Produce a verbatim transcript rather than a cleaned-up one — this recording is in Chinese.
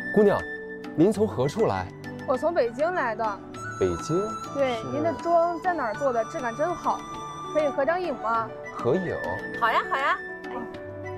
姑娘，您从何处来？ 我从北京来的。 北京？ 对，您的妆在哪儿做的？质感真好，可以合张影吗？ 合影。 好呀，好呀。哎，